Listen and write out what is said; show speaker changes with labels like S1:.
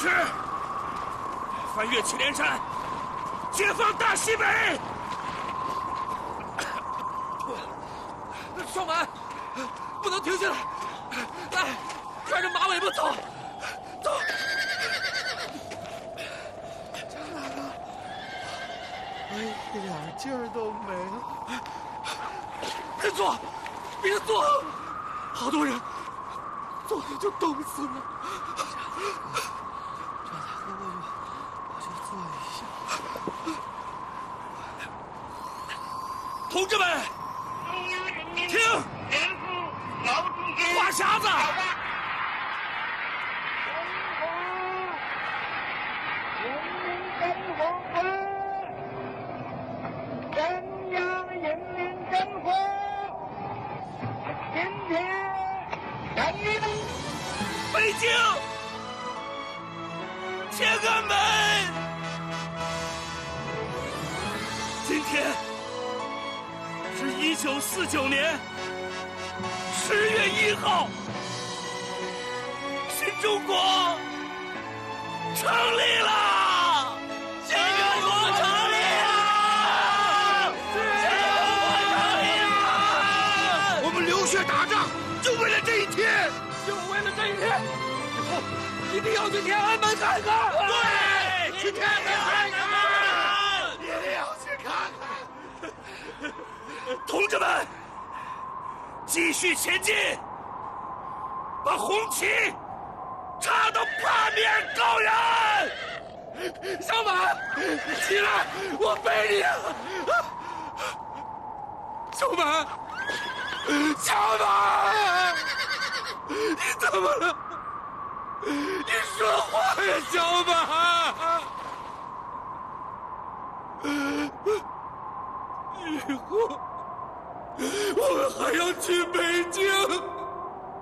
S1: 支，翻越祁连山，解放大西北。
S2: 双满，不能停下来，来，看着马尾巴走，走。
S3: 张大哥，我一点劲儿都没了。
S2: 别坐，别坐，好多人，坐着就冻死了。
S3: 张大哥，我就坐一下。
S1: 同志们，听，话匣子。北京，天安门！今天是1949年10月1号，新中国成立了！新中国成立了！新中国成立了！我们流血打仗，就为了这一天。就为了这一天，以后一定要去天安门看看。对，去天安门看看，一定要去看看。同志们，继续前进，把红旗插到八面高原。小马，起来，我背你。小马，小马。你怎么了？你说话呀，小马！以后我们还要去北京。